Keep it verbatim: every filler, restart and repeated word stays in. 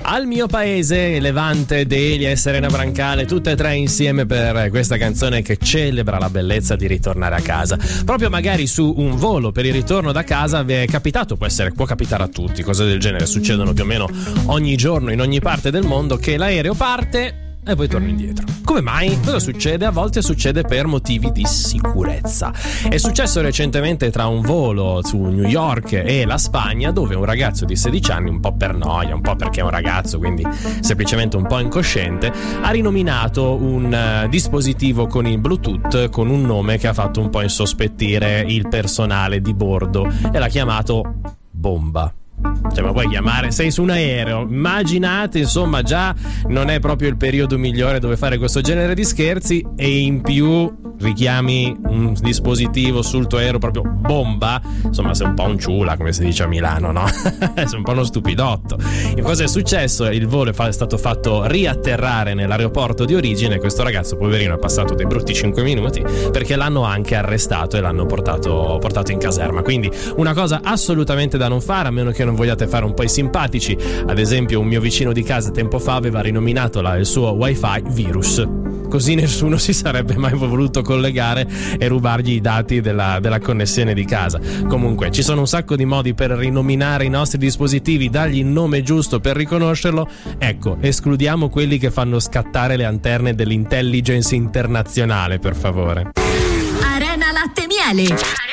Al mio paese, Levante, Delia e Serena Brancale, tutte e tre insieme per questa canzone che celebra la bellezza di ritornare a casa. Proprio magari su un volo per il ritorno da casa vi è capitato, può essere, può capitare a tutti, cose del genere succedono più o meno ogni giorno in ogni parte del mondo, che l'aereo parte e poi torna indietro. Come mai? Cosa succede? A volte succede per motivi di sicurezza. È successo recentemente tra un volo su New York e la Spagna, dove un ragazzo di sedici anni, un po' per noia, un po' perché è un ragazzo, quindi semplicemente un po' incosciente, ha rinominato un uh, dispositivo con il Bluetooth con un nome che ha fatto un po' insospettire il personale di bordo e l'ha chiamato bomba. Cioè, ma puoi chiamare? Sei su un aereo, immaginate, insomma, già non è proprio il periodo migliore dove fare questo genere di scherzi, e in più richiami un dispositivo sul tuo aereo proprio bomba. Insomma, sei un po' un ciula, come si dice a Milano, no? Sei un po' uno stupidotto. E cosa è successo? Il volo è stato fatto riatterrare nell'aeroporto di origine e questo ragazzo, poverino, è passato dei brutti cinque minuti perché l'hanno anche arrestato e l'hanno portato, portato in caserma. Quindi una cosa assolutamente da non fare, a meno che non vogliate fare un po' i simpatici. Ad esempio, un mio vicino di casa tempo fa aveva rinominato la, il suo wifi Virus, così nessuno si sarebbe mai voluto collegare e rubargli i dati della, della connessione di casa. Comunque ci sono un sacco di modi per rinominare i nostri dispositivi, dargli il nome giusto per riconoscerlo. Ecco, escludiamo quelli che fanno scattare le antenne dell'intelligence internazionale, per favore. Arena Latte Miele.